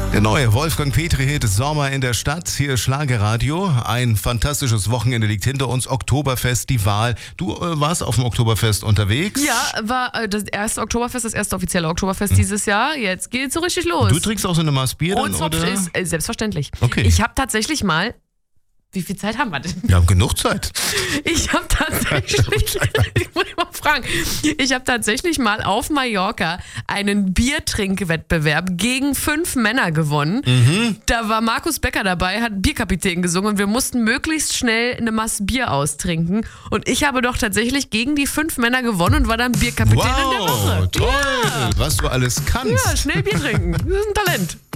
Der neue Wolfgang Petri-Hit Sommer in der Stadt. Hier ist Schlagerradio. Ein fantastisches Wochenende liegt hinter uns. Oktoberfest, die Wahl. Du warst auf dem Oktoberfest unterwegs? Ja, war das erste Oktoberfest, das erste offizielle Oktoberfest dieses Jahr. Jetzt geht's so richtig los. Du trinkst auch so eine Maß Bier dann, Und oder? ist selbstverständlich. Okay. Ich habe tatsächlich mal... Wie viel Zeit haben wir denn? Wir haben genug Zeit. Ich habe tatsächlich, ich muss mal fragen, ich habe tatsächlich mal auf Mallorca einen Biertrinkwettbewerb gegen 5 Männer gewonnen. Da war Markus Becker dabei, hat Bierkapitän gesungen und wir mussten möglichst schnell eine Maß Bier austrinken. Und ich habe doch tatsächlich gegen die 5 Männer gewonnen und war dann Bierkapitän in der Woche. Toll, was du alles kannst. Ja, schnell Bier trinken. Das ist ein Talent.